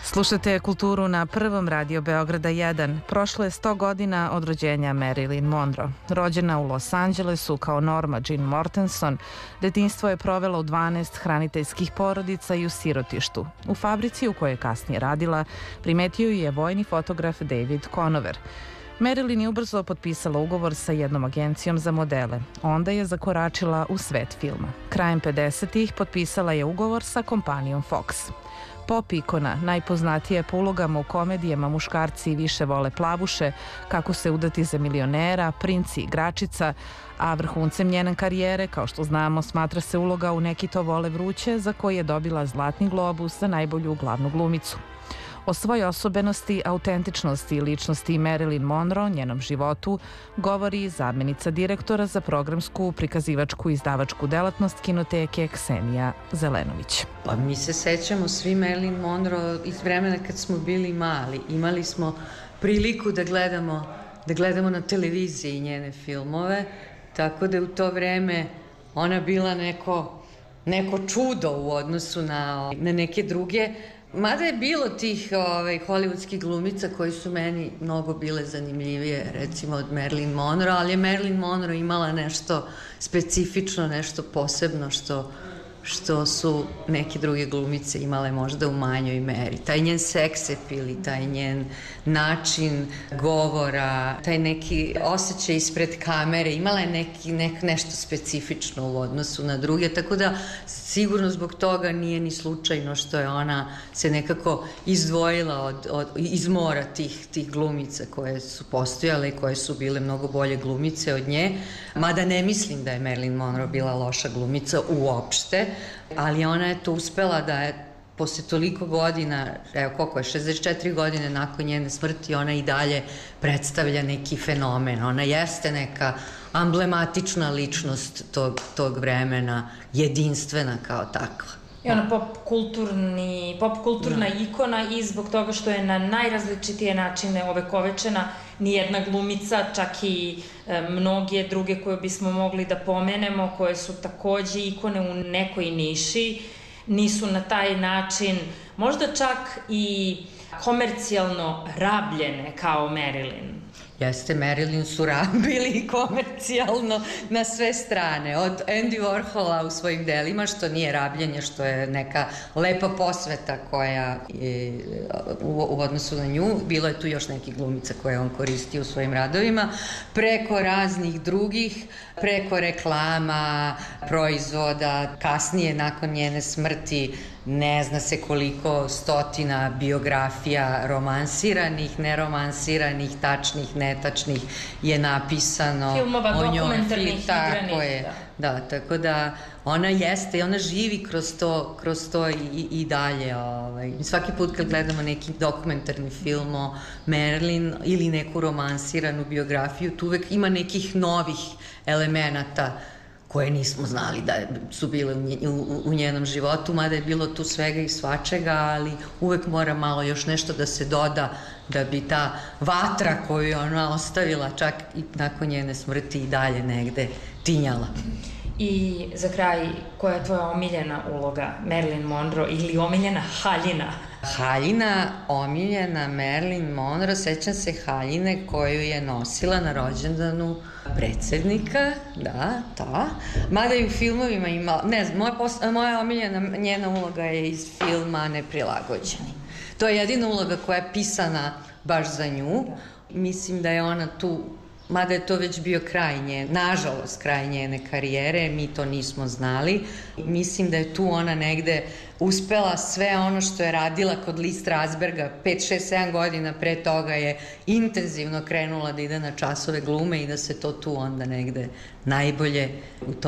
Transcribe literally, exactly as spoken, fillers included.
Slušate Kulturu na prvom radio Beograda jedan. Prošlo je sto godina od rođenja Marilyn Monroe. Rođena u Los Angelesu kao Norma Jean Mortenson, detinjstvo je provela u dvanaest hraniteljskih porodica i u sirotištu. U fabrici u kojoj je kasnije radila primetio je vojni fotograf David Conover. Marilyn je ubrzo potpisala ugovor sa jednom agencijom za modele. Onda je zakoračila u svet filma. Krajem pedesetih potpisala je ugovor sa kompanijom Fox. Pop ikona, najpoznatija je po ulogama u komedijama Muškarci više vole plavuše, Kako se udati za milionera, Princi i igračica, a vrhuncem njene karijere, kao što znamo, smatra se uloga u Neki to vole vruće, za koji je dobila Zlatni globus za najbolju glavnu glumicu. O svojoj osobenosti, autentičnosti i ličnosti Marilyn Monroe, njenom životu, govori zamjenica direktora za programsku, prikazivačku i izdavačku delatnost kinoteke Ksenija Zelenović. Pa mi se sećamo svi Marilyn Monroe iz vremena kad smo bili mali. Imali smo priliku da gledamo, da gledamo na televiziji njene filmove, tako da je u to vreme ona bila neko, neko čudo u odnosu na, na neke druge. Mada je bilo tih ovaj, hollywoodskih glumica koji su meni mnogo bile zanimljivije, recimo od Marilyn Monroe, ali je Marilyn Monroe imala nešto specifično, nešto posebno što, što su neke druge glumice imale možda u manjoj meri. Taj njen seksapil i taj njen način govora, taj neki osjećaj ispred kamere, imala je neki, nek, nešto specifično u odnosu na druge, tako da sigurno zbog toga nije ni slučajno što je ona se nekako izdvojila od, od, iz mora tih, tih glumica koje su postojale i koje su bile mnogo bolje glumice od nje. Mada ne mislim da je Marilyn Monroe bila loša glumica uopšte, ali ona je to uspela da je posle toliko godina, evo koliko je, šezdeset četiri godine nakon njene smrti, ona i dalje predstavlja neki fenomen. Ona jeste neka amblematična ličnost tog, tog vremena, jedinstvena kao takva. I ona pop, kulturni, pop kulturna no. ikona i zbog toga što je na najrazličitije načine ovekovečena, nijedna glumica, čak i e, mnoge druge koje bismo mogli da pomenemo, koje su takođe ikone u nekoj niši, nisu na taj način možda čak i komercijalno rabljene kao Marilyn. Jeste, Marilyn su rabili komercijalno na sve strane, od Andy Warhola u svojim delima, što nije rabljenje, što je neka lepa posveta koja je u, u odnosu na nju, bilo je tu još nekih glumica koje on koristi u svojim radovima, preko raznih drugih, preko reklama, proizvoda, kasnije nakon njene smrti, ne zna se koliko stotina biografija romansiranih, neromansiranih, tačnih, netačnih je napisano filmova, o njoj. dokumentarnih, tako je, da. da, tako da ona jeste i ona živi kroz to, kroz to i, i dalje. Ovaj. Svaki put kad gledamo neki dokumentarni film o Marilyn ili neku romansiranu biografiju, tu uvek ima nekih novih elemenata koje nismo znali da su bile u, u, u njenom životu, mada je bilo tu svega i svačega, ali uvek mora malo još nešto da se doda da bi ta vatra koju je ona ostavila čak i nakon njene smrti i dalje negde tinjala. I za kraj, koja je tvoja omiljena uloga Marilyn Monroe ili omiljena haljina? Haljina, omiljena Marilyn Monroe, sećam se haljine koju je nosila na rođendanu predsednika, da, ta. Mada i u filmovima ima, ne znam, moja, posla, moja omiljena njena uloga je iz filma Neprilagođeni. To je jedina uloga koja je pisana baš za nju. Mislim da je ona tu, mada je to već bio kraj njene, nažalost kraj njene karijere, mi to nismo znali. Mislim da je tu ona negde uspela sve ono što je radila kod Lee Strasberga, pet, šest, sedam godina pre toga je intenzivno krenula da ide na časove glume i da se to tu onda negde najbolje u tom